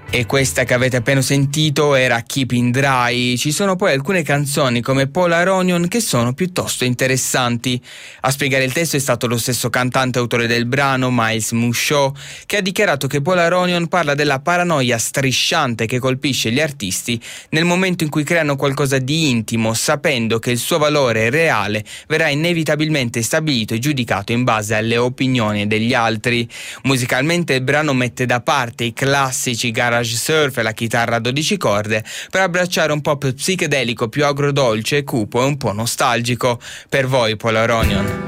E questa che avete appena sentito era Keeping Dry. Ci sono poi alcune canzoni come Polar Onion che sono piuttosto interessanti. A spiegare il testo è stato lo stesso cantante autore del brano, Miles Mushaw, che ha dichiarato che Polar Onion parla della paranoia strisciante che colpisce gli artisti nel momento in cui creano qualcosa di intimo, sapendo che il suo valore reale verrà inevitabilmente stabilito e giudicato in base alle opinioni degli altri. Musicalmente il brano mette da parte i classici garage surf e la chitarra a 12 corde per abbracciare un pop psichedelico più agrodolce, cupo e un po' nostalgico. Per voi Polar Onion.